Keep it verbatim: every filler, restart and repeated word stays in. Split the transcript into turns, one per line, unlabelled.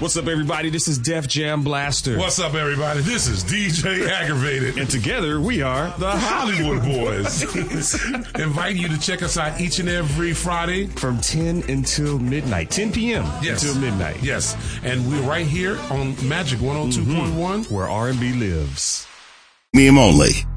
What's up, everybody? This is Def Jam Blaster.
What's up, everybody? This is D J Aggravated.
And together we are the
Hollywood Boys. Inviting you to check us out each and every Friday.
From ten until midnight. ten p.m.
Yes.
until midnight.
Yes. And we're right here on Magic one oh two point one.
Mm-hmm. Where R and B lives.
Medium only.